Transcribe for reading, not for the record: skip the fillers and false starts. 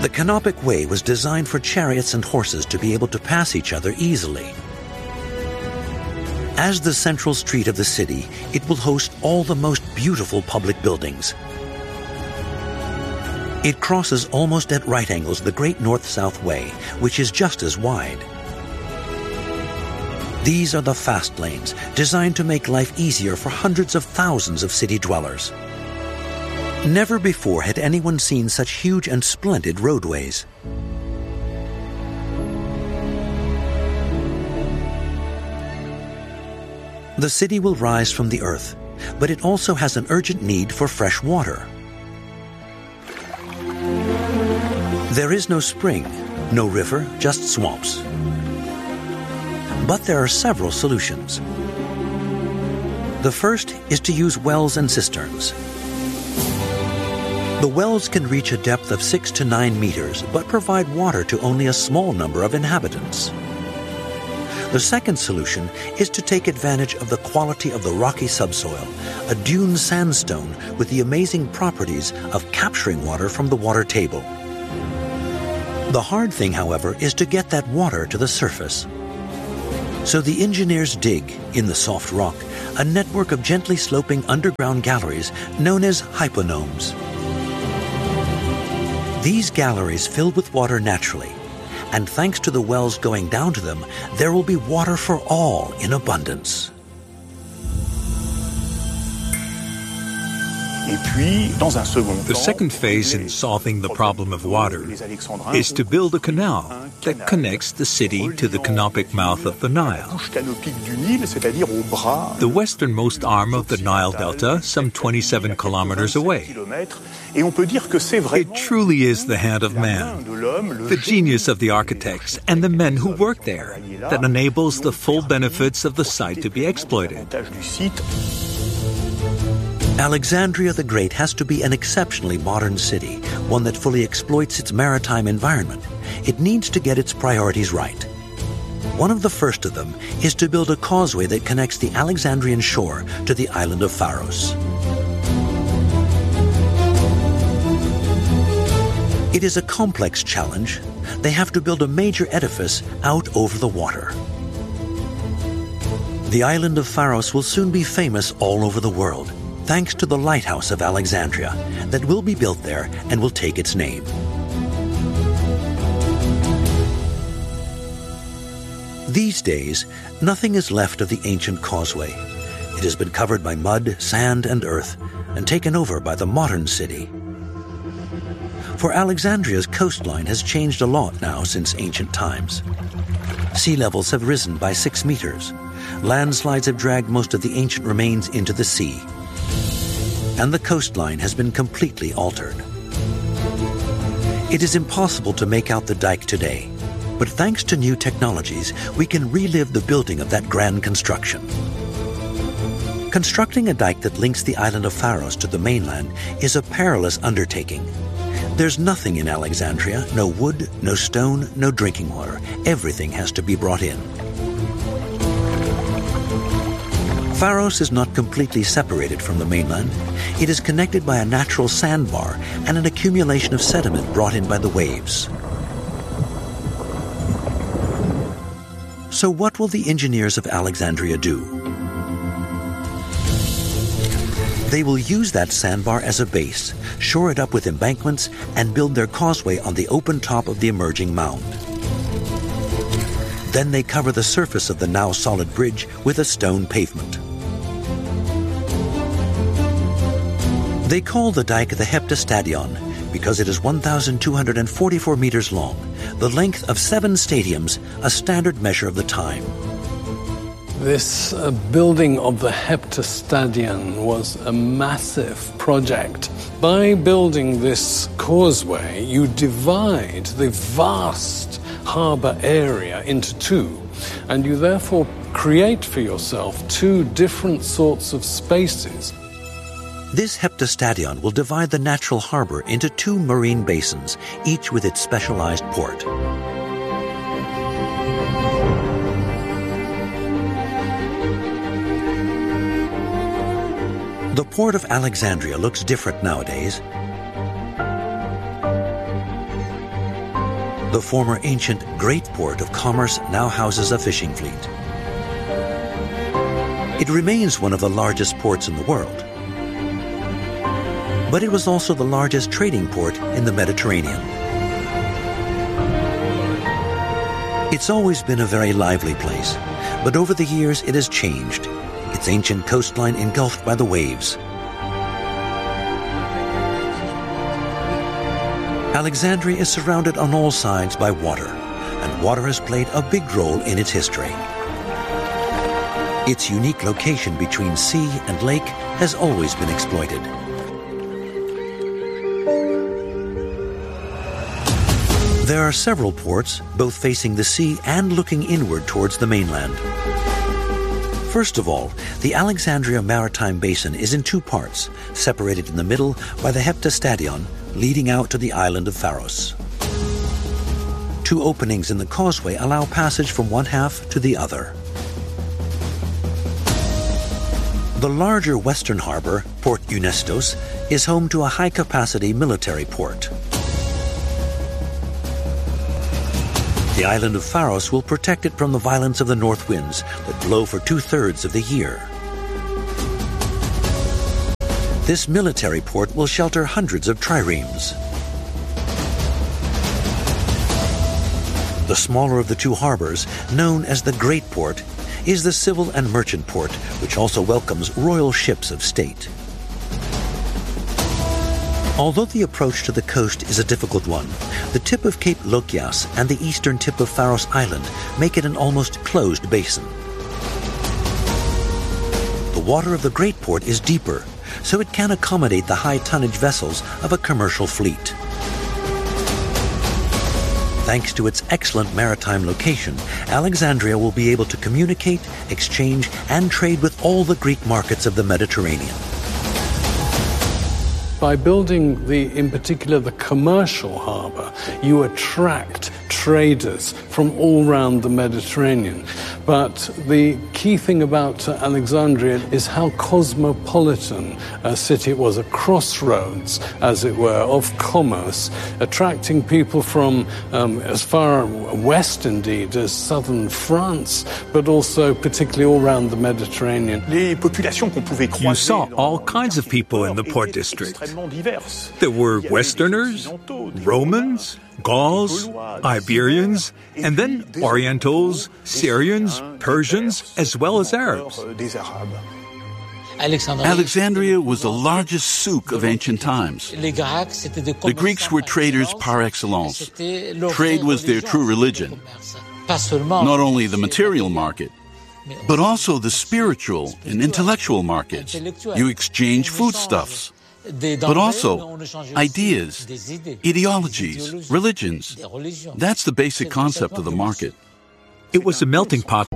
The Canopic Way was designed for chariots and horses to be able to pass each other easily. As the central street of the city, it will host all the most beautiful public buildings. It crosses almost at right angles the Great North-South Way, which is just as wide. These are the fast lanes, designed to make life easier for hundreds of thousands of city dwellers. Never before had anyone seen such huge and splendid roadways. The city will rise from the earth, but it also has an urgent need for fresh water. There is no spring, no river, just swamps. But there are several solutions. The first is to use wells and cisterns. The wells can reach a depth of 6 to 9 meters, but provide water to only a small number of inhabitants. The second solution is to take advantage of the quality of the rocky subsoil, a dune sandstone with the amazing properties of capturing water from the water table. The hard thing, however, is to get that water to the surface. So the engineers dig, in the soft rock, a network of gently sloping underground galleries known as hyponomes. These galleries fill with water naturally, and thanks to the wells going down to them, there will be water for all in abundance. The second phase in solving the problem of water is to build a canal that connects the city to the canopic mouth of the Nile. The westernmost arm of the Nile Delta, some 27 kilometers away. It truly is the hand of man, the genius of the architects and the men who work there, that enables the full benefits of the site to be exploited. Alexandria the Great has to be an exceptionally modern city, one that fully exploits its maritime environment. It needs to get its priorities right. One of the first of them is to build a causeway that connects the Alexandrian shore to the island of Pharos. It is a complex challenge. They have to build a major edifice out over the water. The island of Pharos will soon be famous all over the world, thanks to the lighthouse of Alexandria that will be built there and will take its name. These days, nothing is left of the ancient causeway. It has been covered by mud, sand, and earth, and taken over by the modern city. For Alexandria's coastline has changed a lot now since ancient times. Sea levels have risen by 6 meters. Landslides have dragged most of the ancient remains into the sea. And the coastline has been completely altered. It is impossible to make out the dike today, but thanks to new technologies, we can relive the building of that grand construction. Constructing a dike that links the island of Pharos to the mainland is a perilous undertaking. There's nothing in Alexandria, no wood, no stone, no drinking water. Everything has to be brought in. Pharos is not completely separated from the mainland. It is connected by a natural sandbar and an accumulation of sediment brought in by the waves. So what will the engineers of Alexandria do? They will use that sandbar as a base, shore it up with embankments, and build their causeway on the open top of the emerging mound. Then they cover the surface of the now solid bridge with a stone pavement. They call the dike the Heptastadion because it is 1,244 meters long, the length of 7 stadiums, a standard measure of the time. This building of the Heptastadion was a massive project. By building this causeway, you divide the vast harbour area into 2, and you therefore create for yourself 2 different sorts of spaces. This Heptastadion will divide the natural harbor into 2 marine basins, each with its specialized port. The port of Alexandria looks different nowadays. The former ancient great port of commerce now houses a fishing fleet. It remains one of the largest ports in the world, but it was also the largest trading port in the Mediterranean. It's always been a very lively place, but over the years it has changed, its ancient coastline engulfed by the waves. Alexandria is surrounded on all sides by water, and water has played a big role in its history. Its unique location between sea and lake has always been exploited. There are several ports, both facing the sea and looking inward towards the mainland. First of all, the Alexandria Maritime Basin is in two parts, separated in the middle by the Heptastadion, leading out to the island of Pharos. Two openings in the causeway allow passage from one half to the other. The larger western harbor, Port Eunestos, is home to a high-capacity military port. The island of Pharos will protect it from the violence of the north winds that blow for 2/3 of the year. This military port will shelter hundreds of triremes. The smaller of the two harbors, known as the Great Port, is the civil and merchant port, which also welcomes royal ships of state. Although the approach to the coast is a difficult one, the tip of Cape Lokias and the eastern tip of Pharos Island make it an almost closed basin. The water of the Great Port is deeper, so it can accommodate the high-tonnage vessels of a commercial fleet. Thanks to its excellent maritime location, Alexandria will be able to communicate, exchange, and trade with all the Greek markets of the Mediterranean. By building in particular the commercial harbour, you attract traders from all around the Mediterranean. But the key thing about Alexandria is how cosmopolitan a city it was, a crossroads, as it were, of commerce, attracting people from as far west, indeed, as southern France, but also particularly all around the Mediterranean. You saw all kinds of people in the port district. There were Westerners, Romans, Gauls, Iberians, and then Orientals, Syrians, Persians, as well as Arabs. Alexandria was the largest souk of ancient times. The Greeks were traders par excellence. Trade was their true religion. Not only the material market, but also the spiritual and intellectual markets. You exchange foodstuffs, but also ideas, ideologies, religions. That's the basic concept of the market. It was a melting pot